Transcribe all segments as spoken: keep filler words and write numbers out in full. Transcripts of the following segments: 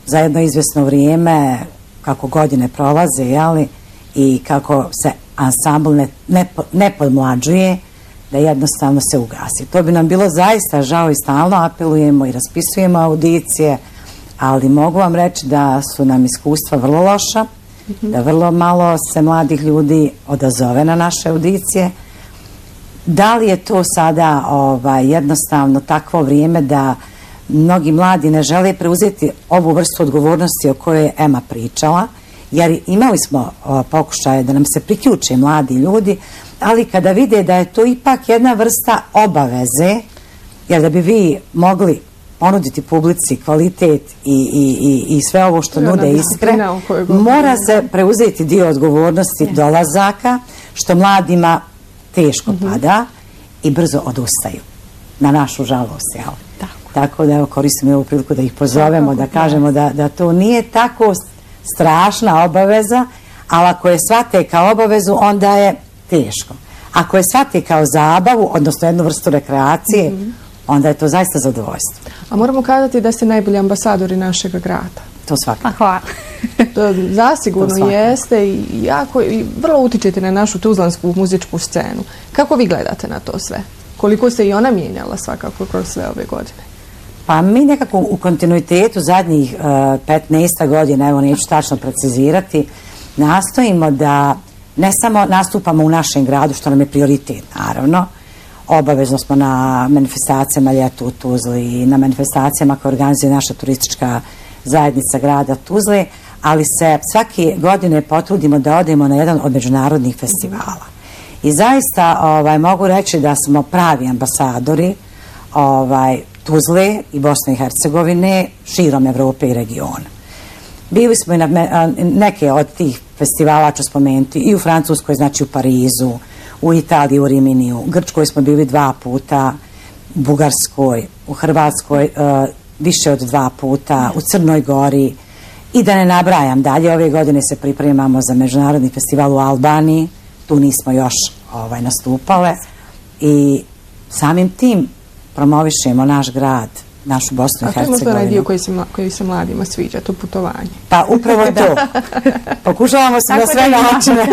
za jedno izvjesno vrijeme, kako godine prolaze, jeli, i kako se ansambl ne, ne, ne podmlađuje, da jednostavno se ugasi. To bi nam bilo zaista žao i stalno apelujemo i raspisujemo audicije, ali mogu vam reći da su nam iskustva vrlo loša, mm-hmm. da vrlo malo se mladih ljudi odazove na naše audicije. Da li je to sada ovaj, jednostavno takvo vrijeme da mnogi mladi ne žele preuzeti ovu vrstu odgovornosti o kojoj je Ema pričala, jer imali smo o, pokušaje da nam se priključe mladi ljudi, ali kada vide da je to ipak jedna vrsta obaveze, jer da bi vi mogli ponuditi publici kvalitet i, i, i, i sve ovo što nude Iskre, mora se preuzeti dio odgovornosti yes. dolazaka, što mladima teško mm-hmm. pada i brzo odustaju, na našu žalost, jel? Tako. Tako da evo, koristimo ovu priliku da ih pozovemo, da kažemo da, da to nije tako strašna obaveza, ali ako je shvate kao obavezu, onda je teško. Ako je shvate kao zabavu, odnosno jednu vrstu rekreacije, mm-hmm. onda je to zaista zadovoljstvo. A moramo kazati da ste najbolji ambasadori našeg grada. To svakako. Pa hvala. To zasigurno to jeste i, jako, i vrlo utičete na našu tuzlansku muzičku scenu. Kako vi gledate na to sve? Koliko se i ona mijenjala svakako kroz sve ove godine? Pa mi nekako u kontinuitetu zadnjih uh, petnaest godina, evo neću tačno precizirati, nastojimo da ne samo nastupamo u našem gradu, što nam je prioritet, naravno. Obavezno smo na manifestacijama ljetu u Tuzli, na manifestacijama koje organizuje naša turistička zajednica grada Tuzle, ali se svake godine potrudimo da odemo na jedan od međunarodnih festivala. I zaista ovaj, mogu reći da smo pravi ambasadori ovaj, Tuzle i Bosne i Hercegovine širom Evrope i regiona. Bili smo i na neke od tih festivala, ću spomenuti, i u Francuskoj, znači u Parizu, u Italiji, u Rimini, u Grčkoj smo bili dva puta, u Bugarskoj, u Hrvatskoj uh, više od dva puta, u Crnoj Gori i da ne nabrajam dalje. Ove godine se pripremamo za međunarodni festival u Albaniji, tu nismo još ovaj, nastupale i samim tim promovišemo naš grad, našu Bosnu i Hercegovinu. A to je možda onaj dio koji se, koji se mladima sviđa, to putovanje. Pa upravo to. Pokušavamo se na sve načine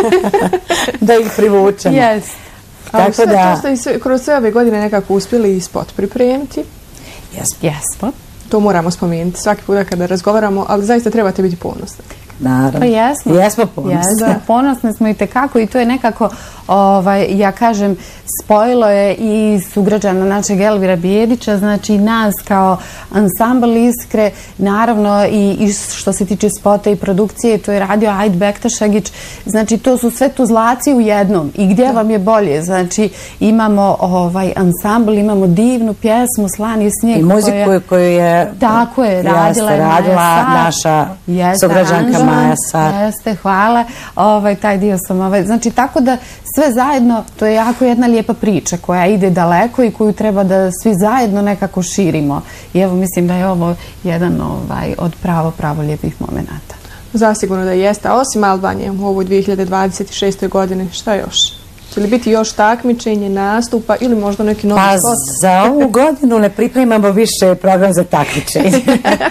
da ih privučemo. Yes. Tako sve, da... To ste i sve, kroz sve ove godine nekako uspjeli i spot pripremiti. Jesmo. Jesmo. To moramo spomenuti svaki puta kada razgovaramo, ali zaista trebate biti ponosni. Naravno. Pa jesmo. Jesmo ponosni. Jesmo, ponosni smo i tekako i to je nekako, ovaj, ja kažem, spojilo je i sugrađana našeg Elvira Bijedića, znači nas kao ansambl Iskre, naravno i, i što se tiče spota i produkcije, to je radio Ajd Bektašagić, znači to su sve Tuzlaci u jednom i gdje da. Vam je bolje, znači imamo ovaj ansambl, imamo divnu pjesmu Slani snijeg. I muziku koja, koju je tako je, radila, jeste, radila naša jeste, sugrađanka Maja Sar. Jeste, hvala, ovaj, taj dio sam, ovaj, znači tako da sve zajedno, to je jako jedna lijepa priča koja ide daleko i koju treba da svi zajedno nekako širimo. I evo mislim da je ovo jedan ovaj, od pravo, pravo lijepih momenata. Zasigurno da jeste. A osim Albanije u ovoj dvije hiljade dvadeset šestoj godine, šta još? Će li biti još takmičenje, nastupa ili možda neki novi pa sport? Za ovu godinu ne pripremamo više program za takmičenje.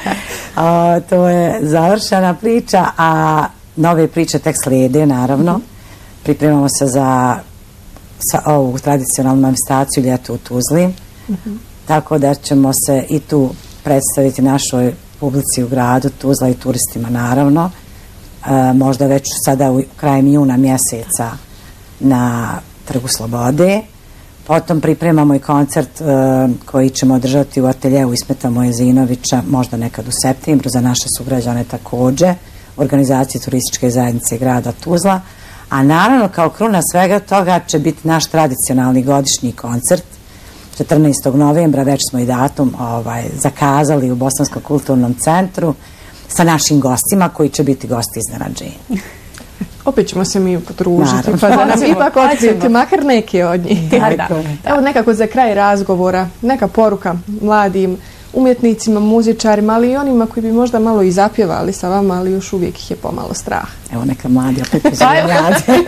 a, to je završena priča, a nove priče tek slijede, naravno. Mm-hmm. Pripremamo se za sa, ovu tradicionalnu manifestaciju ljetu u Tuzli. Mm-hmm. Tako da ćemo se i tu predstaviti našoj publici u gradu, Tuzla i turistima, naravno. E, možda već sada u krajem juna mjeseca na Trgu Slobode. Potom pripremamo i koncert uh, koji ćemo održati u ateljeu Ismeta Mojezinovića, možda nekad u septembru, za naše sugrađane također, organizacije turističke zajednice grada Tuzla. A naravno, kao kruna svega toga će biti naš tradicionalni godišnji koncert. četrnaestog novembra, već smo i datum ovaj, zakazali u Bosanskom kulturnom centru sa našim gostima koji će biti gosti iznenađenja. Opet ćemo se mi potružiti, pa da nam ipak otkriti makar neke od njih. Da, da. Evo nekako za kraj razgovora, neka poruka mladim umjetnicima, muzičarima, ali i onima koji bi možda malo i zapjevali sa vama, ali još uvijek ih je pomalo strah. Evo neka mladi opet pozivaju mladi.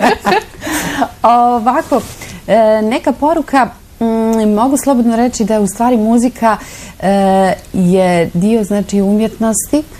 Ovako, neka poruka, mogu slobodno reći da je u stvari muzika je dio znači umjetnosti